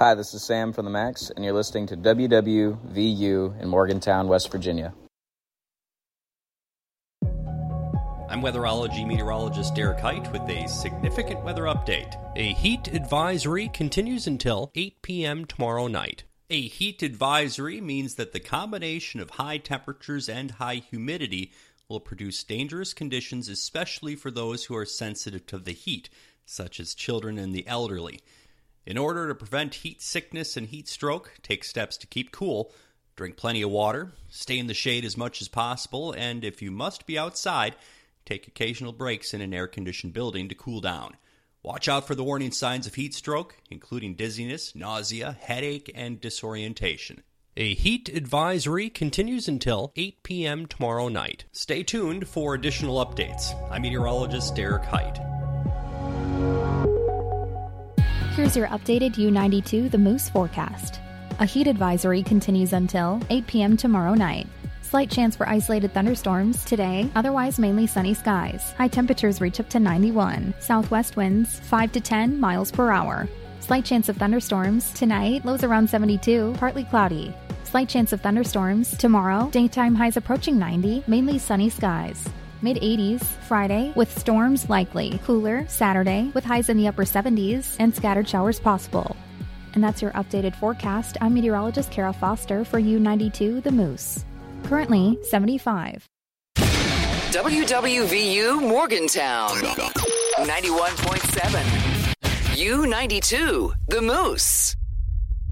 Hi, this is Sam from the Max, and you're listening to WWVU in Morgantown, West Virginia. I'm weatherology meteorologist Derek Height with a significant weather update. A heat advisory continues until 8 p.m. tomorrow night. A heat advisory means that the combination of high temperatures and high humidity will produce dangerous conditions, especially for those who are sensitive to the heat, such as children and the elderly. In order to prevent heat sickness and heat stroke, take steps to keep cool, drink plenty of water, stay in the shade as much as possible, and if you must be outside, take occasional breaks in an air-conditioned building to cool down. Watch out for the warning signs of heat stroke, including dizziness, nausea, headache, and disorientation. A heat advisory continues until 8 p.m. tomorrow night. Stay tuned for additional updates. I'm meteorologist Derek Height. Here's your updated U92 The Moose forecast. A heat advisory continues until 8 p.m. tomorrow night. Slight chance for isolated thunderstorms today, otherwise mainly sunny skies. High temperatures reach up to 91. Southwest winds 5 to 10 miles per hour. Slight chance of thunderstorms tonight, lows around 72, partly cloudy. Slight chance of thunderstorms tomorrow, daytime highs approaching 90, mainly sunny skies. Mid-80s Friday with storms likely. Cooler Saturday with highs in the upper 70s and scattered showers possible. And that's your updated forecast. I'm meteorologist Kara Foster for U92 The Moose. Currently 75. WWVU Morgantown 91.7. U92 The Moose.